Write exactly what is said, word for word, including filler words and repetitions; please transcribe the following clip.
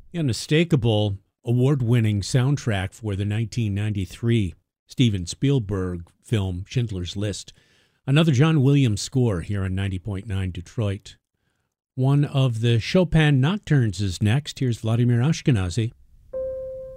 The unmistakable award-winning soundtrack for the nineteen ninety-three Steven Spielberg film Schindler's List. Another John Williams score here on ninety point nine Detroit. One of the Chopin Nocturnes is next. Here's Vladimir Ashkenazy.